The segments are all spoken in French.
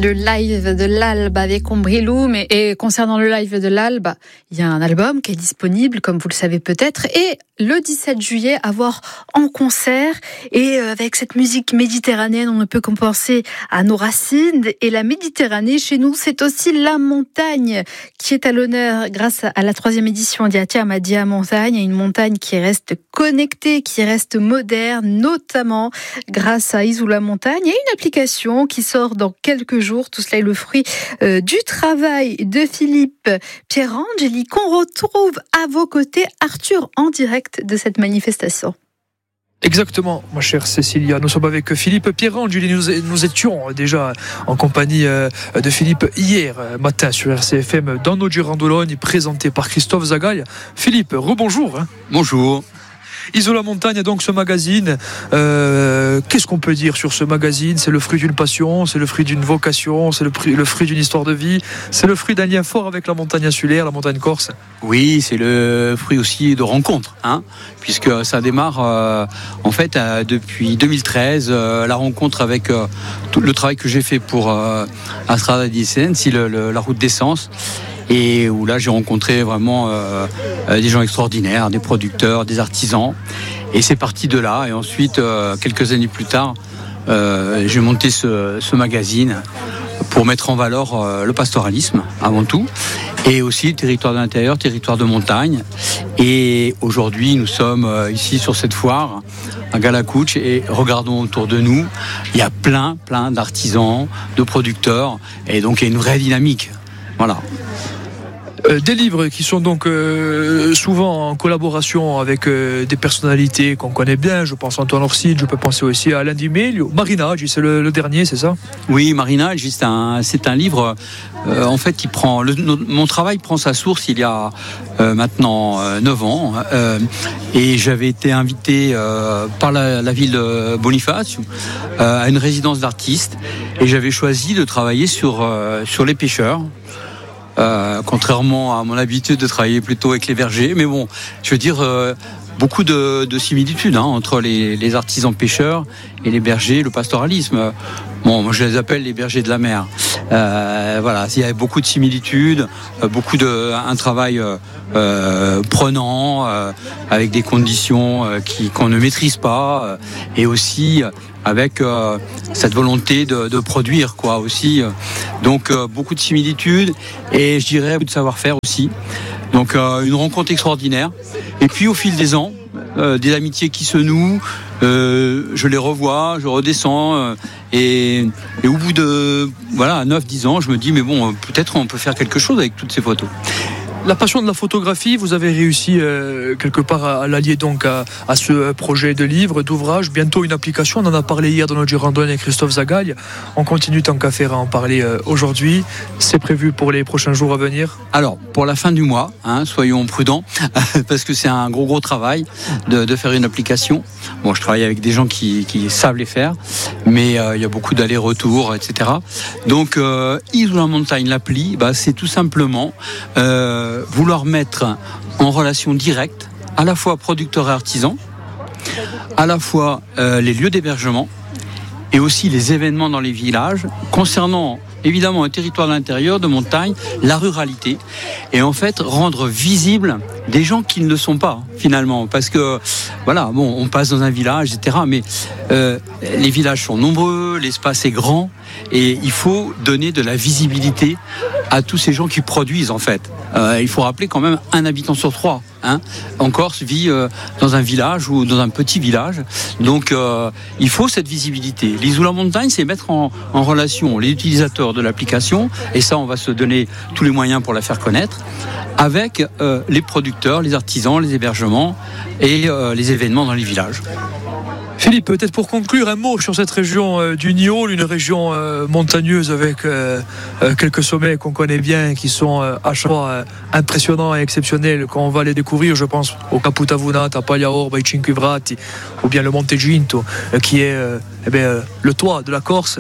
le live de l'Albe avec Ombrilum. Et concernant le live de l'Albe, il y a un album qui est disponible, comme vous le savez peut-être, et le 17 juillet, à voir en concert. Et avec cette musique méditerranéenne, on ne peut qu'en penser à nos racines. Et la Méditerranée, chez nous, c'est aussi la montagne qui est à l'honneur grâce à la 3e édition d'Iatia Montagne, une montagne qui reste connectée, qui reste moderne, notamment grâce à Isola Montagne. Il y a une application qui sort dans quelques jours. Tout cela est le fruit du travail de Philippe Pierangeli, qu'on retrouve à vos côtés. Arthur, en direct de cette manifestation. Exactement, ma chère Cécilia. Nous sommes avec Philippe Pierangeli. Nous étions déjà en compagnie de Philippe hier matin sur RCFM dans nos Girandologne, présenté par Christophe Zagaille. Philippe, rebonjour. Bonjour. Isola Montagne, donc ce magazine, qu'est-ce qu'on peut dire sur ce magazine? C'est le fruit d'une passion, c'est le fruit d'une vocation, c'est le fruit d'une histoire de vie, c'est le fruit d'un lien fort avec la montagne insulaire, la montagne corse. Oui, c'est le fruit aussi de rencontres, puisque ça démarre en fait depuis 2013, la rencontre avec tout le travail que j'ai fait pour Astrada di Sensi, la route d'essence. Et où là j'ai rencontré vraiment des gens extraordinaires, des producteurs, des artisans, et c'est parti de là. Et ensuite quelques années plus tard j'ai monté ce magazine pour mettre en valeur le pastoralisme avant tout, et aussi territoire de l'intérieur, territoire de montagne. Et aujourd'hui nous sommes ici sur cette foire à Galacouche, et regardons autour de nous, il y a plein d'artisans, de producteurs, et donc il y a une vraie dynamique. Voilà. Des livres qui sont donc souvent en collaboration avec des personnalités qu'on connaît bien. Je pense à Antoine Orsid, je peux penser aussi à Alain Di Meglio. Marinage, c'est le dernier, c'est ça? Oui, Marinage, c'est un livre en fait qui prend... mon travail prend sa source il y a maintenant 9 ans. Et j'avais été invité par la ville de Boniface à une résidence d'artistes. Et j'avais choisi de travailler sur les pêcheurs. Contrairement à mon habitude de travailler plutôt avec les bergers, mais bon, je veux dire beaucoup de similitudes entre les artisans pêcheurs et les bergers, le pastoralisme. Bon, moi je les appelle les bergers de la mer. Voilà, il y a beaucoup de similitudes, un travail prenant, avec des conditions qu'on ne maîtrise pas, et aussi avec cette volonté de produire, quoi, aussi. Donc beaucoup de similitudes, et je dirais beaucoup de savoir-faire aussi. Donc une rencontre extraordinaire. Et puis au fil des ans, des amitiés qui se nouent, je les revois, je redescends, et au bout de 9-10 ans, je me dis mais bon, peut-être on peut faire quelque chose avec toutes ces photos. La passion de la photographie, vous avez réussi quelque part à l'allier donc à ce projet de livre, d'ouvrage, bientôt une application. On en a parlé hier dans notre Girandologne avec Christophe Zagaille. On continue tant qu'à faire à en parler aujourd'hui. C'est prévu pour les prochains jours à venir? Alors, pour la fin du mois, soyons prudents, parce que c'est un gros travail de faire une application. Bon, je travaille avec des gens qui savent les faire, mais il y a beaucoup d'allers-retours, etc. Donc, Isola Montagne, l'appli, c'est tout simplement vouloir mettre en relation directe à la fois producteurs et artisans, à la fois les lieux d'hébergement et aussi les événements dans les villages, concernant évidemment un territoire de l'intérieur, de montagne, la ruralité, et en fait rendre visible des gens qui ne le sont pas finalement, parce que voilà, bon, on passe dans un village, etc. Mais les villages sont nombreux, l'espace est grand, et il faut donner de la visibilité à tous ces gens qui produisent en fait. Il faut rappeler quand même 1 habitant sur 3 en Corse vit dans un village ou dans un petit village, donc il faut cette visibilité. L'Isola Montagne, c'est mettre en relation les utilisateurs de l'application, et ça on va se donner tous les moyens pour la faire connaître, avec les producteurs, les artisans, les hébergements et les événements dans les villages. Philippe, peut-être pour conclure, un mot sur cette région du Niol, une région montagneuse avec quelques sommets qu'on connaît bien, qui sont à chaque fois impressionnants et exceptionnels quand on va les découvrir. Je pense au Caputavunata, Paglia Orba, i Cinque Vrati, ou bien le Monte Ginto, qui est le toit de la Corse.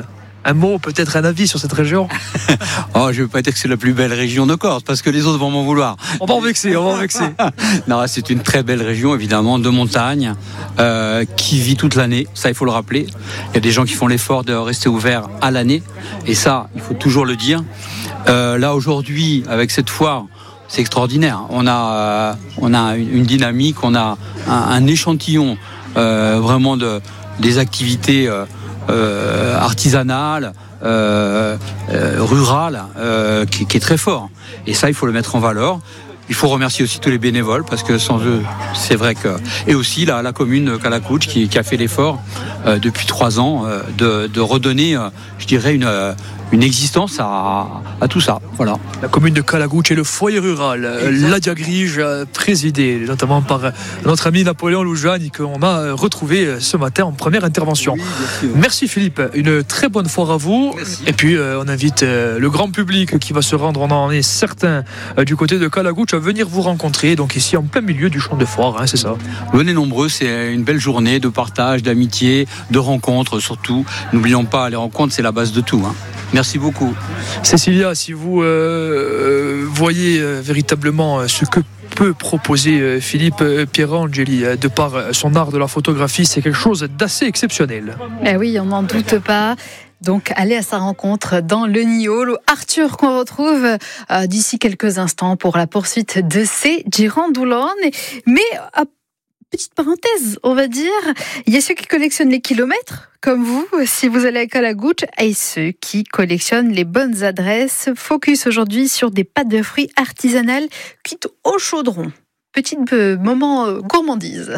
Un mot, peut-être un avis sur cette région? Oh, je ne veux pas dire que c'est la plus belle région de Corse, parce que les autres vont m'en vouloir. On va en vexer. Non, c'est une très belle région, évidemment, de montagne, qui vit toute l'année. Ça, il faut le rappeler. Il y a des gens qui font l'effort de rester ouverts à l'année. Et ça, il faut toujours le dire. Là, aujourd'hui, avec cette foire, c'est extraordinaire. On a une dynamique, on a un échantillon vraiment des activités artisanales, rurales, qui est très fort. Et ça, il faut le mettre en valeur. Il faut remercier aussi tous les bénévoles, parce que sans eux, c'est vrai que... Et aussi la commune de Kalakuch qui a fait l'effort depuis 3 ans de redonner, je dirais, une existence à tout ça. Voilà. La commune de Kalakuch et le foyer rural, la Diagrige, présidé notamment par notre ami Napoléon Loujani, qu'on a retrouvé ce matin en première intervention. Oui, merci Philippe, une très bonne foire à vous. Merci. Et puis on invite le grand public qui va se rendre, on en est certain, du côté de Kalakuch, à venir vous rencontrer, donc ici en plein milieu du champ de foire, c'est ça. Venez nombreux, c'est une belle journée de partage, d'amitié, de rencontres surtout. N'oublions pas, les rencontres, c'est la base de tout. Merci beaucoup. Cécilia, si vous voyez véritablement ce que peut proposer Philippe Pierangeli de par son art de la photographie, c'est quelque chose d'assez exceptionnel. Eh oui, on n'en doute pas. Donc, allez à sa rencontre dans le Niolo. Arthur, qu'on retrouve d'ici quelques instants pour la poursuite de ces Girandoulones. Mais, petite parenthèse, on va dire, il y a ceux qui collectionnent les kilomètres, comme vous, si vous allez à Kalakuch, et ceux qui collectionnent les bonnes adresses. Focus aujourd'hui sur des pâtes de fruits artisanales cuites au chaudron. Petit moment gourmandise.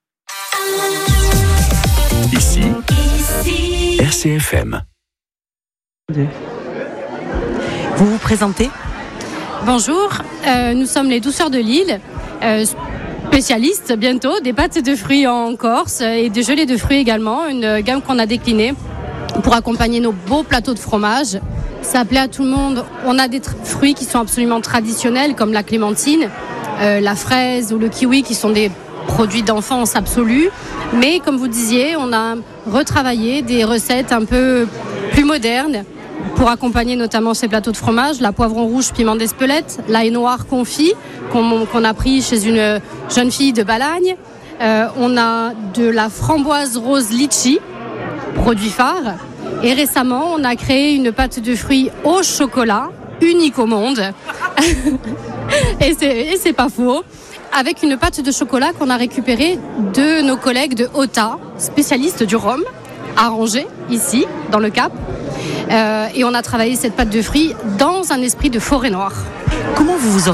Ici, RCFM. Vous vous présentez ? Bonjour, nous sommes les Douceurs de Lille, spécialistes bientôt des pâtes de fruits en Corse et des gelées de fruits également, une gamme qu'on a déclinée pour accompagner nos beaux plateaux de fromage. Ça plaît à tout le monde. On a des fruits qui sont absolument traditionnels comme la clémentine, la fraise ou le kiwi qui sont des produits d'enfance absolue. Mais comme vous disiez, on a retravaillé des recettes un peu plus modernes pour accompagner notamment ces plateaux de fromage, la poivron rouge piment d'Espelette, l'ail noir confit qu'on a pris chez une jeune fille de Balagne. On a de la framboise rose litchi, produit phare. Et récemment, on a créé une pâte de fruits au chocolat, unique au monde. et c'est pas faux. Avec une pâte de chocolat qu'on a récupérée de nos collègues de Ota, spécialistes du rhum, à Angers, ici, dans le Cap. Et on a travaillé cette pâte de fruits dans un esprit de forêt noire. Comment vous vous organisez ?